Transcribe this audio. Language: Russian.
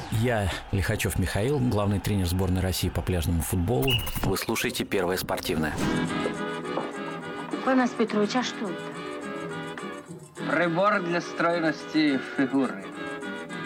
Я Лихачев Михаил, главный тренер сборной России по пляжному футболу. Вы слушаете «Первое спортивное». Панас Петрович, а что это? Прибор для стройности фигуры.